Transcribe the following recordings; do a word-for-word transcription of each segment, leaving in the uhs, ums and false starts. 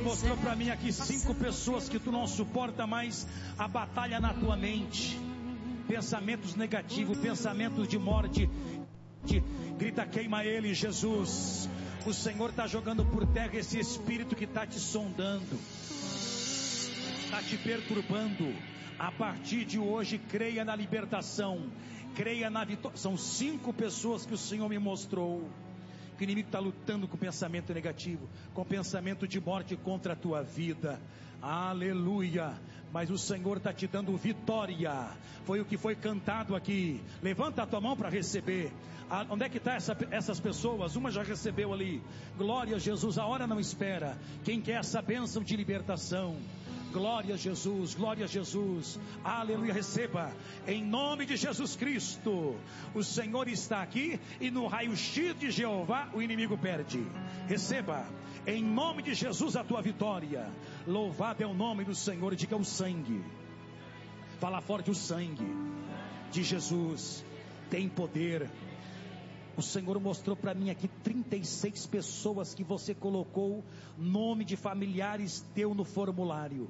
mostrou para mim aqui cinco pessoas que tu não suporta mais a batalha na tua mente. Pensamentos negativos, pensamentos de morte. Grita, queima ele, Jesus. O Senhor está jogando por terra esse espírito que está te sondando, está te perturbando. A partir de hoje, creia na libertação, creia na vitória. São cinco pessoas que o Senhor me mostrou que o inimigo está lutando com pensamento negativo, com pensamento de morte contra a tua vida. Aleluia. Mas o Senhor está te dando vitória. Foi o que foi cantado aqui. Levanta a tua mão para receber. Ah, onde é que está essa, essas pessoas? Uma já recebeu ali. Glória a Jesus, a hora não espera. Quem quer essa bênção de libertação? Glória a Jesus, glória a Jesus. Aleluia, receba. Em nome de Jesus Cristo. O Senhor está aqui e no raio-x de Jeová o inimigo perde. Receba. Em nome de Jesus a tua vitória. Louvado é o nome do Senhor. Diga o sangue. Fala forte, o sangue de Jesus tem poder. O Senhor mostrou para mim aqui trinta e seis pessoas que você colocou nome de familiares teu no formulário.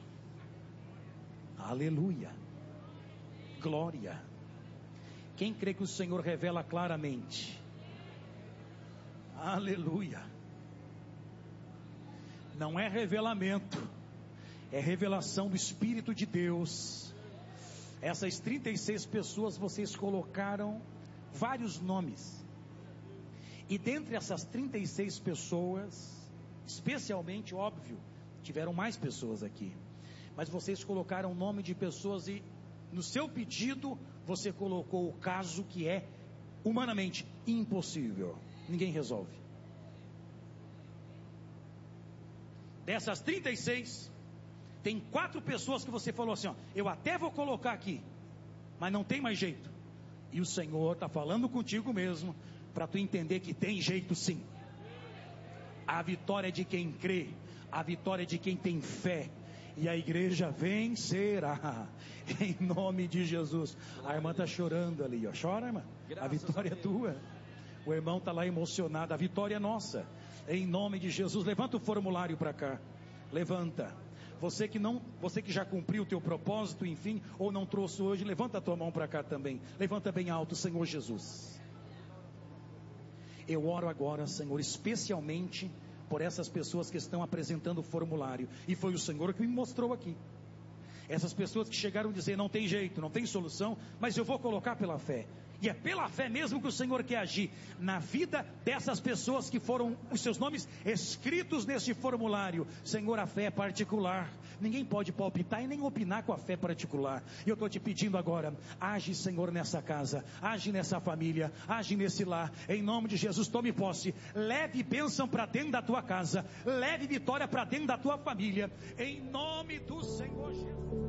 Aleluia. Glória. Quem crê que o Senhor revela claramente? Aleluia. Não é revelamento, é revelação do Espírito de Deus. Essas trinta e seis pessoas vocês colocaram vários nomes. E dentre essas trinta e seis pessoas, especialmente, óbvio, tiveram mais pessoas aqui, mas vocês colocaram o nome de pessoas e no seu pedido você colocou o caso que é humanamente impossível, ninguém resolve. Dessas trinta e seis, tem quatro pessoas que você falou assim, ó, eu até vou colocar aqui, mas não tem mais jeito. E o Senhor está falando contigo mesmo, para tu entender que tem jeito sim. A vitória é de quem crê, a vitória é de quem tem fé, e a igreja vencerá, em nome de Jesus. A irmã está chorando ali, ó. Chora, irmã, a vitória é tua. O irmão está lá emocionado, a vitória é nossa, em nome de Jesus. Levanta o formulário para cá, levanta. Você que não, você que já cumpriu o teu propósito, enfim, ou não trouxe hoje, levanta a tua mão para cá também. Levanta bem alto, Senhor Jesus. Eu oro agora, Senhor, especialmente por essas pessoas que estão apresentando o formulário. E foi o Senhor que me mostrou aqui. Essas pessoas que chegaram a dizer, não tem jeito, não tem solução, mas eu vou colocar pela fé. E é pela fé mesmo que o Senhor quer agir na vida dessas pessoas que foram os seus nomes escritos nesse formulário. Senhor, a fé é particular. Ninguém pode palpitar e nem opinar com a fé particular. E eu estou te pedindo agora, age, Senhor, nessa casa, age nessa família, age nesse lar. Em nome de Jesus, tome posse. Leve bênção para dentro da tua casa. Leve vitória para dentro da tua família. Em nome do Senhor Jesus.